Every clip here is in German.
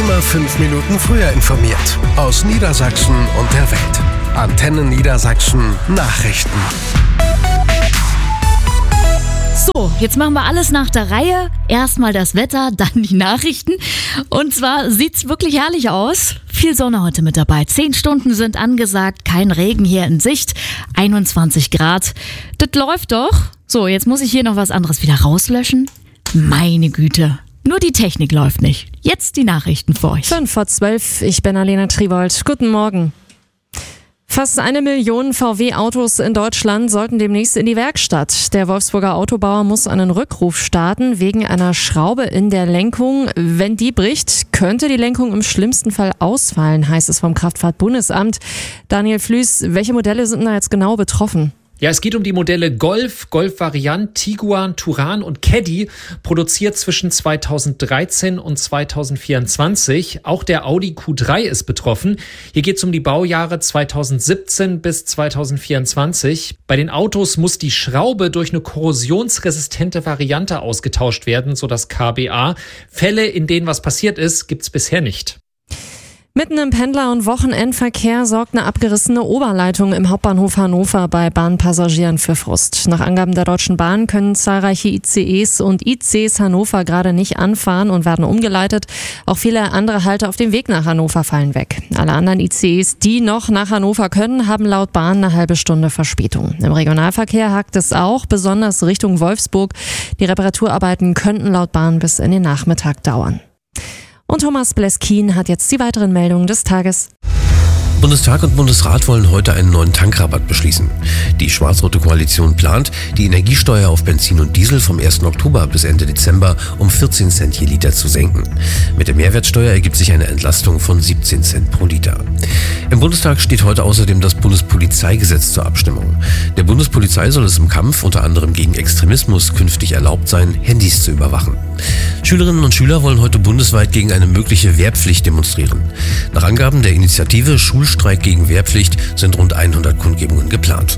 Immer 5 Minuten früher informiert. Aus Niedersachsen und der Welt. Antenne Niedersachsen Nachrichten. So, jetzt machen wir alles nach der Reihe. Erstmal das Wetter, dann die Nachrichten. Und zwar sieht's wirklich herrlich aus. Viel Sonne heute mit dabei. 10 Stunden sind angesagt, kein Regen hier in Sicht. 21 Grad. Das läuft doch. So, jetzt muss ich hier noch was anderes wieder rauslöschen. Meine Güte. Nur die Technik läuft nicht. Jetzt die Nachrichten für euch. 5:12, ich bin Alena Tribold. Guten Morgen. Fast 1 Million VW-Autos in Deutschland sollten demnächst in die Werkstatt. Der Wolfsburger Autobauer muss einen Rückruf starten wegen einer Schraube in der Lenkung. Wenn die bricht, könnte die Lenkung im schlimmsten Fall ausfallen, heißt es vom Kraftfahrtbundesamt. Daniel Flüß, welche Modelle sind da jetzt genau betroffen? Ja, es geht um die Modelle Golf, Golf-Variant, Tiguan, Touran und Caddy, produziert zwischen 2013 und 2024. Auch der Audi Q3 ist betroffen. Hier geht es um die Baujahre 2017 bis 2024. Bei den Autos muss die Schraube durch eine korrosionsresistente Variante ausgetauscht werden, so das KBA. Fälle, in denen was passiert ist, gibt's bisher nicht. Mitten im Pendler- und Wochenendverkehr sorgt eine abgerissene Oberleitung im Hauptbahnhof Hannover bei Bahnpassagieren für Frust. Nach Angaben der Deutschen Bahn können zahlreiche ICEs und ICs Hannover gerade nicht anfahren und werden umgeleitet. Auch viele andere Halte auf dem Weg nach Hannover fallen weg. Alle anderen ICEs, die noch nach Hannover können, haben laut Bahn eine halbe Stunde Verspätung. Im Regionalverkehr hakt es auch, besonders Richtung Wolfsburg. Die Reparaturarbeiten könnten laut Bahn bis in den Nachmittag dauern. Und Thomas Bleskin hat jetzt die weiteren Meldungen des Tages. Bundestag und Bundesrat wollen heute einen neuen Tankrabatt beschließen. Die schwarz-rote Koalition plant, die Energiesteuer auf Benzin und Diesel vom 1. Oktober bis Ende Dezember um 14 Cent je Liter zu senken. Mit der Mehrwertsteuer ergibt sich eine Entlastung von 17 Cent pro Liter. Im Bundestag steht heute außerdem das Bundespolizeigesetz zur Abstimmung. Der Bundespolizei soll es im Kampf unter anderem gegen Extremismus künftig erlaubt sein, Handys zu überwachen. Schülerinnen und Schüler wollen heute bundesweit gegen eine mögliche Wehrpflicht demonstrieren. Nach Angaben der Initiative Schulstreik gegen Wehrpflicht sind rund 100 Kundgebungen geplant.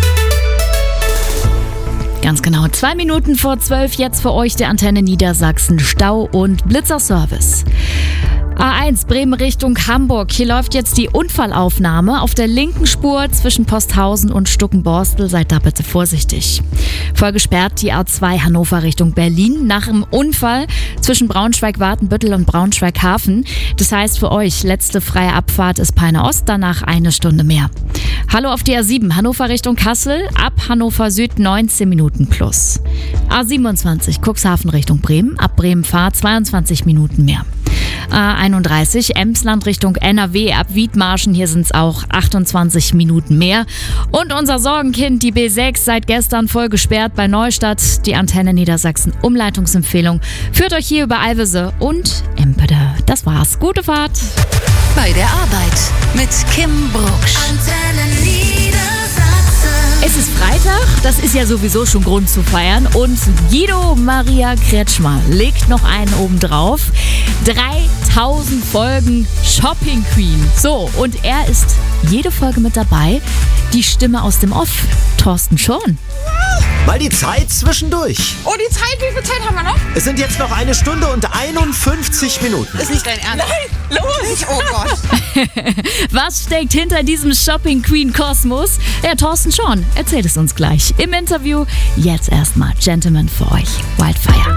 Ganz genau, 2 Minuten vor 12 jetzt für euch der Antenne Niedersachsen Stau- und Blitzerservice. A1 Bremen Richtung Hamburg. Hier läuft jetzt die Unfallaufnahme auf der linken Spur zwischen Posthausen und Stuckenborstel. Seid da bitte vorsichtig. Voll gesperrt die A2 Hannover Richtung Berlin nach dem Unfall zwischen Braunschweig-Watenbüttel und Braunschweig-Hafen. Das heißt für euch, letzte freie Abfahrt ist Peine Ost, danach 1 Stunde mehr. Hallo auf die A7 Hannover Richtung Kassel, ab Hannover Süd 19 Minuten plus. A27 Cuxhaven Richtung Bremen, ab Bremen Fahr 22 Minuten mehr. A31 Emsland Richtung NRW ab Wiedmarschen, hier sind es auch 28 Minuten mehr. Und unser Sorgenkind, die B6, seit gestern voll gesperrt bei Neustadt. Die Antenne Niedersachsen Umleitungsempfehlung führt euch hier über Alvese und Empede. Das war's. Gute Fahrt. Bei der Arbeit mit Kim Brugsch. Antenne Niedersachsen. Es ist Freitag, das ist ja sowieso schon Grund zu feiern. Und Guido Maria Kretschmer legt noch einen oben drauf. 3000 Folgen Shopping Queen. So, und er ist jede Folge mit dabei. Die Stimme aus dem Off, Thorsten Schorn. Mal die Zeit zwischendurch. Oh, die Zeit? Wie viel Zeit haben wir noch? Es sind jetzt noch 1 Stunde und 51 Minuten. Ist nicht dein Ernst? Nein, los! Oh Gott. Was steckt hinter diesem Shopping Queen Kosmos? Ja, Thorsten Schorn erzählt es uns gleich im Interview. Jetzt erstmal Gentleman für euch. Wildfire.